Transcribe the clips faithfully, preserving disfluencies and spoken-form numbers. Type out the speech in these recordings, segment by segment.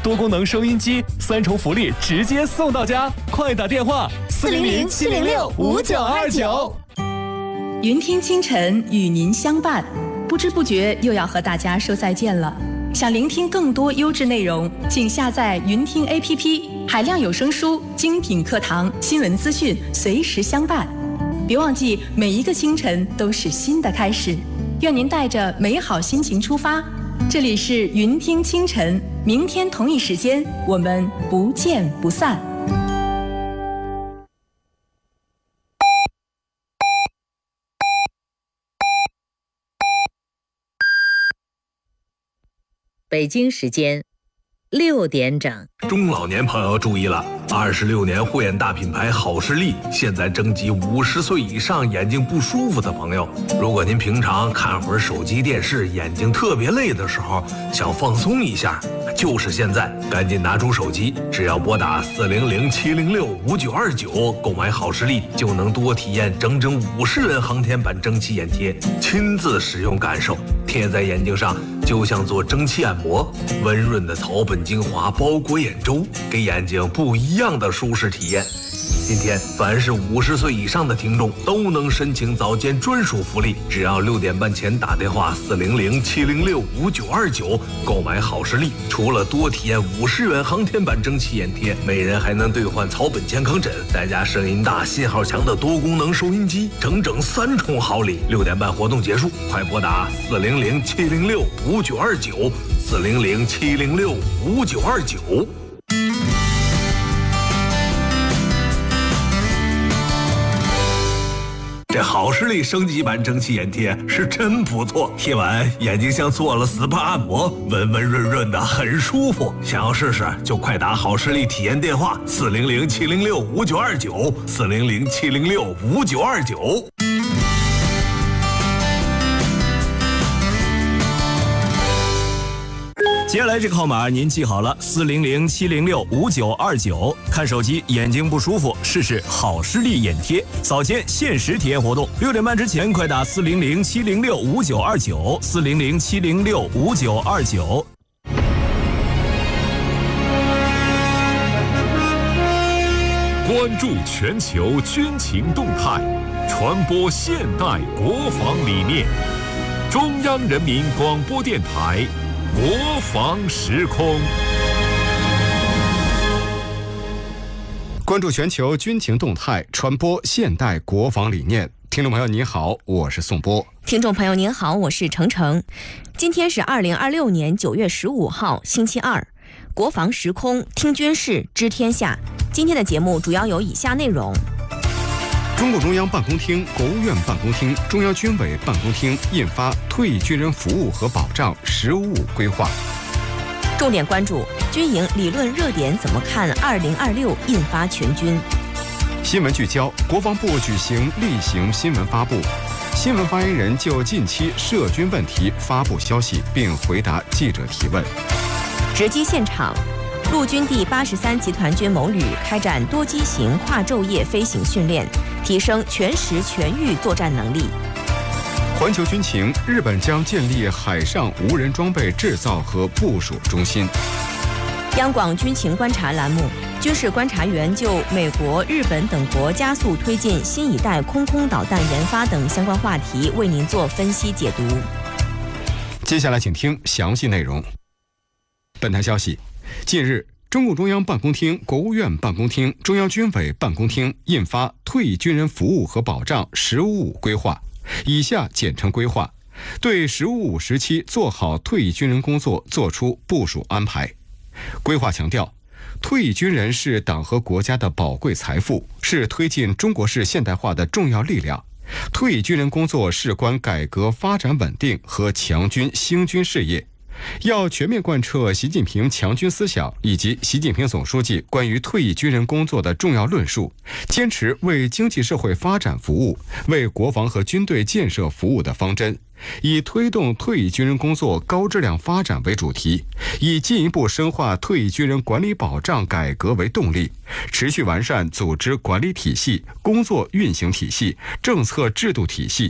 多功能收音机，三重福利直接送到家，快打电话四零零七零六五九二九。 云听清晨与您相伴，不知不觉又要和大家说再见了。想聆听更多优质内容，请下载云听 A P P， 海量有声书、精品课堂、新闻资讯，随时相伴。别忘记，每一个清晨都是新的开始。愿您带着美好心情出发。这里是云听清晨，明天同一时间我们不见不散。 北京时间六点整。 中老年朋友注意了，二十六年护眼大品牌好视力现在征集五十岁以上眼睛不舒服的朋友。如果您平常看会儿手机电视，眼睛特别累的时候，想放松一下，就是现在，赶紧拿出手机，只要拨打四零零七零六五九二九购买好视力，就能多体验整整五十元航天版蒸汽眼贴，亲自使用感受，贴在眼睛上就像做蒸汽按摩，温润的草本精华包裹眼周，给眼睛不一样的舒适体验。今天凡是五十岁以上的听众都能申请早间专属福利，只要六点半前打电话四零零七零六五九二九购买好视力，除了多体验五十元航天版蒸汽眼贴，每人还能兑换草本健康枕，再加声音大、信号强的多功能收音机，整整三重好礼。六点半活动结束，快拨打四零零七零六五九二九四零零七零六五九二九。这好视力升级版蒸汽眼贴是真不错，贴完眼睛像做了 S P A 按摩，温温润润的，很舒服。想要试试就快打好视力体验电话四零零七零六五九二九四零零七零六五九二九。 接下来这个号码您记好了，四零零七零六五九二九。看手机眼睛不舒服，试试好视力眼贴，早间限时体验活动，六点半之前快打四零零七零六五九二九四零零七零六五九二九。 关注全球军情动态，传播现代国防理念。中央人民广播电台。国防时空， 关注全球军情动态，传播现代国防理念。听众朋友您好，我是宋波。 听众朋友您好，我是程程。今天是二零二六年九月十五号，星期二。国防时空，听军事，知天下。今天的节目主要有以下内容。 中共中央办公厅、国务院办公厅、中央军委办公厅印发《退役军人服务和保障“十五五”规划》。 重点关注军营理论热点怎么看二零二六印发全军。 新闻聚焦：国防部举行例行新闻发布，新闻发言人就近期涉军问题发布消息，并回答记者提问。 直击现场。陆军第八十三集团军某旅开展多机型跨昼夜飞行训练，提升全时全域作战能力。 环球军情：日本将建立海上无人装备制造和部署中心。 央广军情观察栏目，军事观察员就美国、日本等国加速推进新一代空空导弹研发等相关话题，为您做分析解读。 接下来请听详细内容。本台消息，近日，中共中央办公厅、国务院办公厅、中央军委办公厅印发《退役军人服务和保障“十五五”规划》，以下简称规划，对“十五五”时期做好退役军人工作作出部署安排。规划强调，退役军人是党和国家的宝贵财富，是推进中国式现代化的重要力量。退役军人工作事关改革发展稳定和强军兴军事业。要全面贯彻习近平强军思想以及习近平总书记关于退役军人工作的重要论述，坚持为经济社会发展服务、为国防和军队建设服务的方针，以推动退役军人工作高质量发展为主题，以进一步深化退役军人管理保障改革为动力，持续完善组织管理体系、工作运行体系、政策制度体系，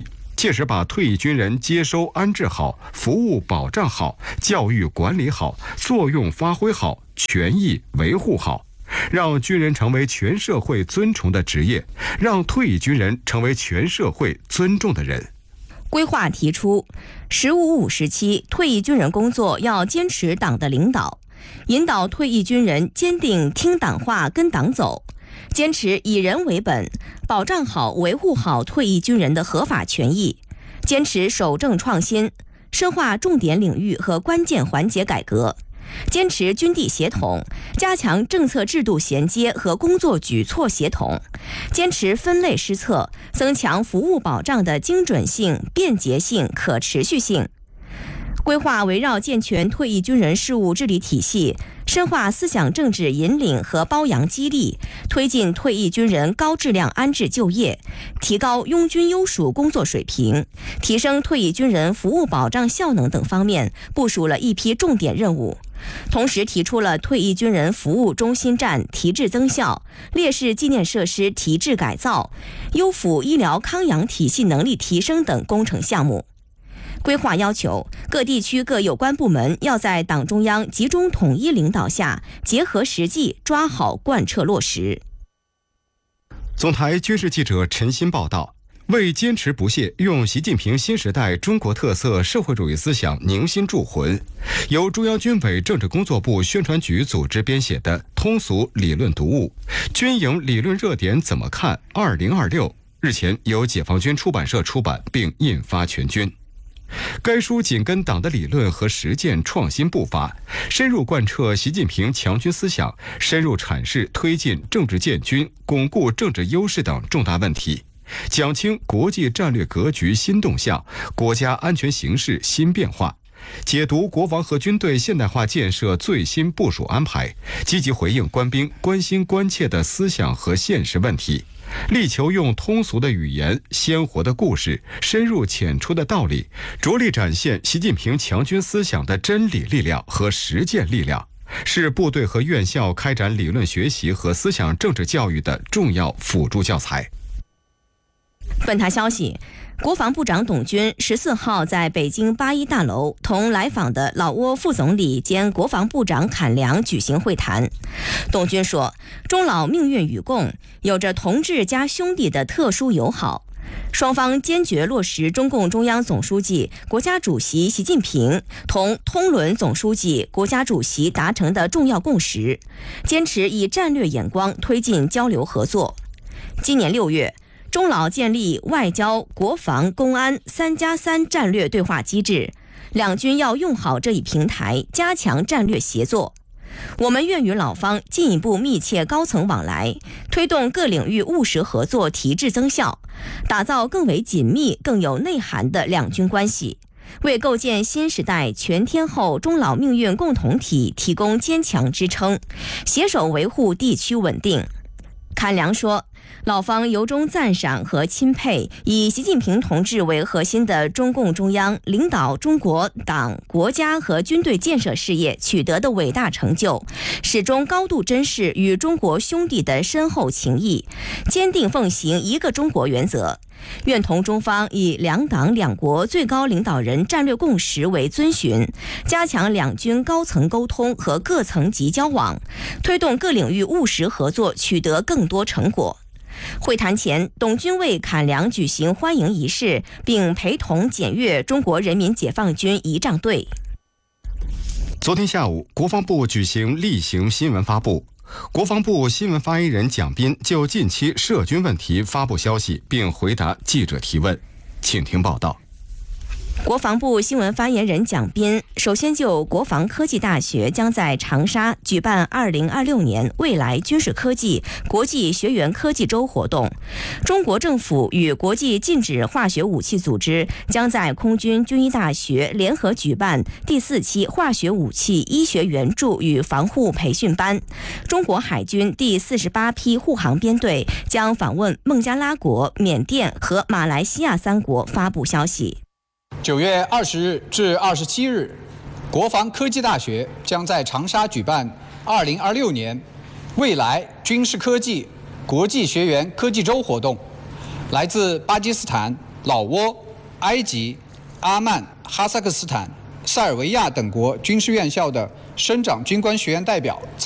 切实把退役军人接收安置好、服务保障好、教育管理好、作用发挥好、权益维护好，让军人成为全社会尊崇的职业，让退役军人成为全社会尊重的人。 规划提出，十五五时期退役军人工作要坚持党的领导，引导退役军人坚定听党话跟党走，坚持以人为本，保障好维护好退役军人的合法权益，坚持守正创新，深化重点领域和关键环节改革，坚持军地协同，加强政策制度衔接和工作举措协同，坚持分类施策，增强服务保障的精准性、便捷性、可持续性。规划围绕健全退役军人事务治理体系，深化思想政治引领和褒扬激励，推进退役军人高质量安置就业，提高拥军优属工作水平，提升退役军人服务保障效能等方面，部署了一批重点任务。同时提出了退役军人服务中心站提质增效、烈士纪念设施提质改造、优抚医疗康养体系能力提升等工程项目。规划要求各地区各有关部门要在党中央集中统一领导下，结合实际抓好贯彻落实。 总台军事记者陈鑫报道，为坚持不懈用习近平新时代中国特色社会主义思想凝心铸魂，由中央军委政治工作部宣传局组织编写的通俗理论读物《军营理论热点怎么看二零二六》日前由解放军出版社出版并印发全军。该书紧跟党的理论和实践创新步伐，深入贯彻习近平强军思想，深入阐释推进政治建军、巩固政治优势等重大问题，讲清国际战略格局新动向、国家安全形势新变化，解读国防和军队现代化建设最新部署安排，积极回应官兵关心关切的思想和现实问题，力求用通俗的语言、鲜活的故事、深入浅出的道理，着力展现习近平强军思想的真理力量和实践力量，是部队和院校开展理论学习和思想政治教育的重要辅助教材。 本台消息，国防部长董军十四号在北京八一大楼同来访的老挝副总理兼国防部长坎良举行会谈。董军说，中老命运与共，有着同志加兄弟的特殊友好。双方坚决落实中共中央总书记、国家主席习近平同通伦总书记、国家主席达成的重要共识，坚持以战略眼光推进交流合作。今年六月，中老建立外交、国防、公安三加三战略对话机制，两军要用好这一平台，加强战略协作。我们愿与老方进一步密切高层往来，推动各领域务实合作提质增效，打造更为紧密、更有内涵的两军关系，为构建新时代全天候中老命运共同体提供坚强支撑，携手维护地区稳定。坎良说，老方由衷赞赏和钦佩以习近平同志为核心的中共中央领导中国党、国家和军队建设事业取得的伟大成就，始终高度珍视与中国兄弟的深厚情谊，坚定奉行一个中国原则，愿同中方以两党两国最高领导人战略共识为遵循，加强两军高层沟通和各层级交往，推动各领域务实合作取得更多成果。会谈前，董军为坎良举行欢迎仪式，并陪同检阅中国人民解放军仪仗队。 昨天下午，国防部举行例行新闻发布，国防部新闻发言人蒋斌就近期涉军问题发布消息，并回答记者提问，请听报道。 国防部新闻发言人蒋斌首先就国防科技大学将在长沙举办二零二六年未来军事科技国际学员科技周活动，中国政府与国际禁止化学武器组织将在空军军医大学联合举办第四期化学武器医学援助与防护培训班，中国海军第四十八批护航编队将访问孟加拉国、缅甸和马来西亚三国发布消息。 九月二十日至二十七日，国防科技大学将在长沙举办二零二六年未来军事科技国际学员科技周活动。来自巴基斯坦、老挝、 埃及、阿曼、哈萨克斯坦、塞尔维亚等国军事院校的生长军官学员代表